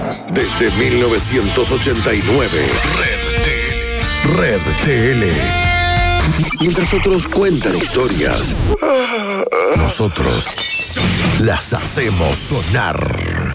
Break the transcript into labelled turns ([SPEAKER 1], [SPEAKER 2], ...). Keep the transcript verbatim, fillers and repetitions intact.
[SPEAKER 1] Desde mil novecientos ochenta y nueve. Red T L. Red T L. Mientras otros cuentan historias, nosotros las hacemos sonar.